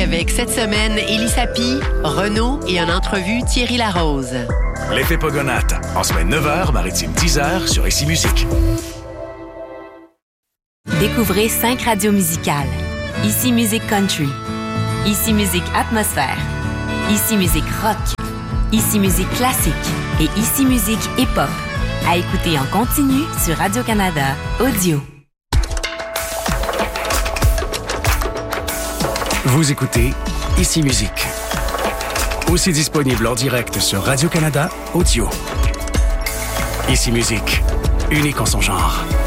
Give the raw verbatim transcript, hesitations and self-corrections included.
Musique avec cette semaine Élie Sapi, Renaud et en entrevue Thierry Larose. L'effet Pogonate, en semaine neuf heures, maritime dix heures sur Ici Musique. Découvrez cinq radios musicales. Ici Musique Country, Ici Musique Atmosphère, Ici Musique Rock, Ici Musique Classique et Ici Musique Hip-Hop. À écouter en continu sur Radio-Canada Audio. Vous écoutez Ici Musique. Aussi disponible en direct sur Radio-Canada Audio. Ici Musique, unique en son genre.